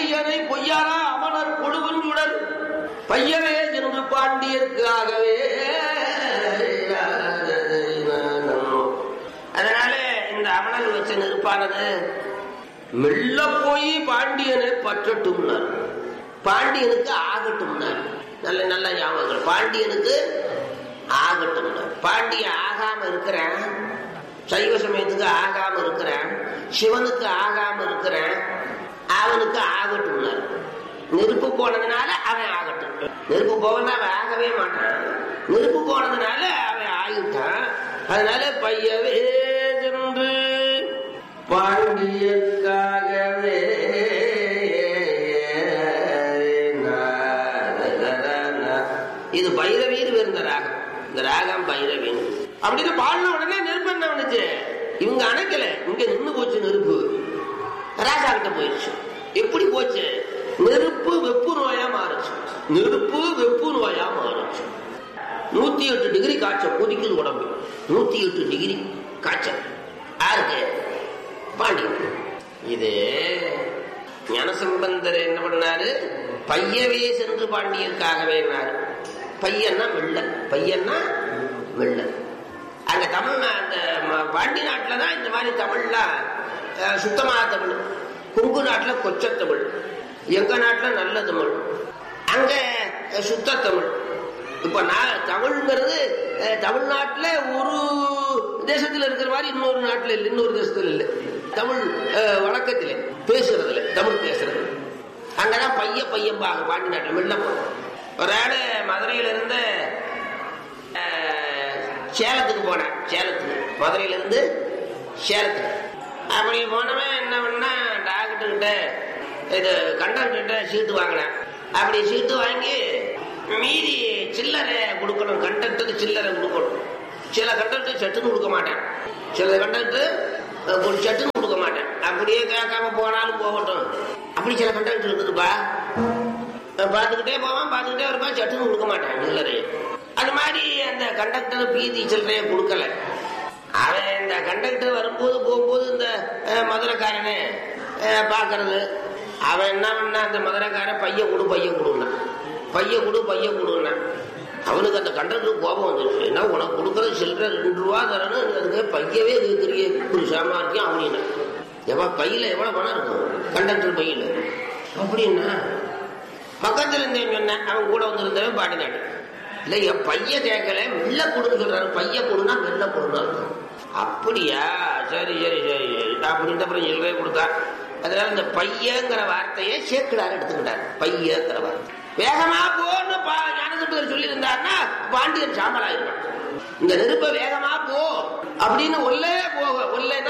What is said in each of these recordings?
பையனை பொய்யாரா அமனர் கொடுகுன்றுடன் பையனே என்று பாண்டியர்க்காகவே. அதனால இந்த அமணர் வச்ச நெருப்பானது மெல்ல போய் பாண்டியனை பற்றட்டும்னார். பாண்டியனுக்கு ஆகட்டும்னார். நல்ல நல்ல ஞாபகங்கள். பாண்டியனுக்கு ஆகட்டும்னார். பாண்டியன் ஆகாம இருக்கிறேன், சைவ சமயத்துக்கு ஆகாம இருக்கிறேன், சிவனுக்கு ஆகாம இருக்கிறேன், அவனுக்கு ஆகட்டும்னார். நெருப்பு போனதுனால அவன் ஆகட்டும். நெருப்பு போவனா அவன் ஆகவே மாட்டான். நெருப்பு போனதுனால அவன் ஆகிட்டான். அதனால பையவே என்று பாண்டியர்க்காகவே. இது பைரவீர் இருந்த ராகம். இந்த ராகம் பைரவீன் அப்படின்னு பாடின உடனே நெருப்பு என்ன பண்ணுச்சு? இவங்க அணைக்கல, இங்க நின்று போச்சு நெருப்பு. ராஜா கிட்ட போயிடுச்சு. எப்படி போச்சு? நெருப்பு வெப்பு நோயா மாறுச்சு. நெருப்பு வெப்பு நோயா மாறுச்சு. 108 டிகிரி காய்ச்சல் கொதிக்குது உடம்பு. 108 டிகிரி காய்ச்சல். யாருக்கு? பாண்டியன். இது ஞானசம்பந்தர் என்ன பண்ணாரு? பையவே சென்று பாண்டியருக்காகவே. பையன்னா வெள்ள, பையன்னா வெள்ள. அங்க தமிழ், அந்த பாண்டி நாட்டுல தான் இந்த மாதிரி தமிழ்லாம் சுத்தமான தமிழ். கொங்கு நாட்டுல கொச்ச தமிழ், எங்க நாட்டுல நல்ல தமிழ், அங்க சுத்த தமிழ். இப்ப நான் தமிழ்ங்கிறது தமிழ்நாட்டுல ஒரு தேசத்துல இருக்கிற மாதிரி இன்னொரு நாட்டுல இல்லை, இன்னொரு தேசத்துல இல்லை. தமிழ் வழக்கத்துல பேசுறதுல, தமிழ் பேசுறது அங்கதான் பையம்பாங்க. பாண்டி நாட்டுல வெள்ள போறோம். ஒரு ஆளு மதுரையில இருந்து சேலத்துக்கு போனேன். சேலத்துக்கு, மதுரையில இருந்து சேலத்துக்கு அப்படி போனவன் என்ன பண்ணா, டாக்டர் கிட்ட இது கண்டக்டர் கிட்ட சீட்டு வாங்கினேன். அப்படி சீட்டு வாங்கி மீதி சில்லறை கொடுக்கணும். கண்டக்டருக்கு சில்லறை கொடுக்கணும். சில கண்டக்டர் சட்டுன்னு கொடுக்க மாட்டேன், சில கண்டக்டர் ஒரு சட்டுன்னு கொடுக்க மாட்டேன். அப்படியே கேட்காம போனாலும் போகட்டும். அப்படி சில கண்டக்டர் இருக்குதுப்பா. பார்த்துக்கிட்டே போவான், பார்த்துக்கிட்டே இருப்பான், சட்டுன்னு கொடுக்க மாட்டேன் சில்லறை. அது மாதிரி அந்த கண்டக்டர் பீதி சில்லறைய கொடுக்கல. அவன் இந்த கண்டக்டர் வரும்போது போகும்போது இந்த மதுரைக்காரனே பாக்குறது. அவன் என்ன பண்ணா, அந்த மதுரைக்காரன் பைய கொடுன்னா, பைய கொடுன்னா. அவனுக்கு அந்த கண்டக்டருக்கு கோபம் வந்துருச்சு. என்ன உனக்கு கொடுக்கறது சில்லறை 2 ரூபா தரணும், அதுக்கு பையவே இருக்கிற ஒரு சாமார்த்தியம் அப்படின்னு. எவ்வளோ பையில எவ்வளவு பணம் இருக்கும் கண்டக்டர் பையில அப்படின்னா. பக்கத்துல இருந்தேன் சொன்னேன், அவன் கூட வந்திருந்தவன் பாடி நாடு. இல்ல என் பைய கேட்கல, வெள்ள கொடுன்னு சொல்றாரு. பைய கொடுனா வெள்ள கொடுனா. அப்படியா, சரி சரி சரி அப்படின்ட்டு அப்புறம் சில்லறைய கொடுத்தா. அதனால இந்த பையங்கிற வார்த்தையை சேக்கிடார் எடுத்துக்கிட்டார். பையங்கிற வார்த்தை வேகமா போன்னு ஞானசம்பந்தர் சொல்லி இருந்தாருன்னா பாண்டியன் சாம்பலாயிருப்பான். இந்த நெருப்ப வேகமா போ அப்படின்னு ஒல்லைன்னா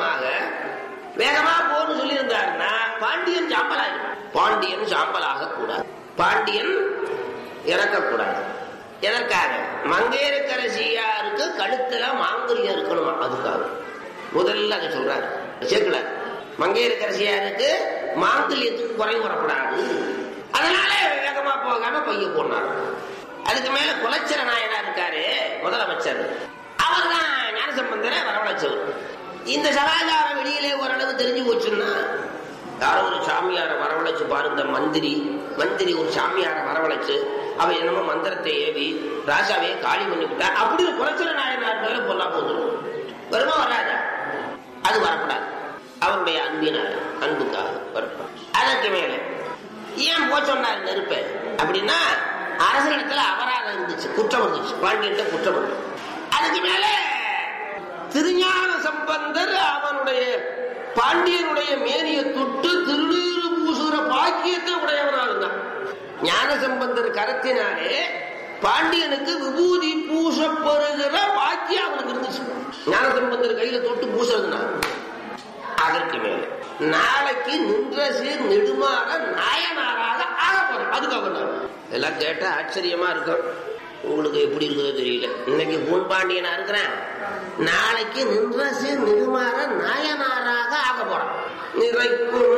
வேகமா போன்னு சொல்லி இருந்தாருன்னா பாண்டியன் சாம்பலாயிருப்பான். பாண்டியன் சாம்பலாக கூடாது, பாண்டியன் இறக்கக்கூடாது. எதற்காக? மங்கையரசியாருக்கு கழுத்துல மாங்கல்யம் இருக்கணுமா, அதுக்காக முதல்ல அதை சொல்றாரு சேர்க்கலார். மங்கையரசியாருக்கு மாங்கல்யத்துக்கு குறை வரக்கூடாது. அதனால வேகமா போகாம பைய போனார். அதுக்கு மேல குலச்சர நாயனார் இருக்காரு, முதலமைச்சர். அவர் தான் ஞானசம்பந்தரை வரவழைச்சவர். இந்த சமாச்சாரம் வெளியிலே ஓரளவு தெரிஞ்சு போச்சுன்னா, யாரோ ஒரு சாமியார வரவழைச்சு பாருங்க. மந்திரி ஒரு சாமியார வரவழைச்சு அவன் என்னமோ மந்திரத்தை ஏவி ராஜாவையே காலி பண்ணிவிட்டா அப்படின்னு குலச்சர நாயனார் மேல பொல்லா போதும். வருமா வராதா? அது வரக்கூடாது. அவருடைய அன்புக்காக வரக்கூடாது. அதற்கு மேல ஏன் போச்சொன்னாரு நெருப்ப அப்படின்னா, அரசனிடத்துல அபராதம் இருந்துச்சு, குற்றம் இருந்துச்சு. பாண்டியன் குற்றம் இருக்கு. அதுக்கு மேல திருஞான சம்பந்தர் அவனுடைய பாண்டியனுடைய மேனியை தொட்டு திருநீறு பூசுகிற பாக்கியத்தை உடையவனாக இருந்தான். ஞானசம்பந்தர் கரத்தினாலே பாண்டியனுக்கு விபூதி பூசப்படுகிற பாக்கியம் அவனுக்கு இருந்துச்சு. ஞானசம்பந்தர் கையில தொட்டு பூசுறதுனா. அதற்கு மேல நாளைக்கு நின்ற சீர் நெடுமாற நாயனாராக ஆக போறேன். அதுக்காக எல்லாம் கேட்டா ஆச்சரியமா இருக்கும். உங்களுக்கு எப்படி இருக்குதோ தெரியல. இன்னைக்கு பூன்பாண்டியனா இருக்கிறேன், நாளைக்கு நின்ற சீர் நெடுமாற நாயனாராக ஆக போறேன்.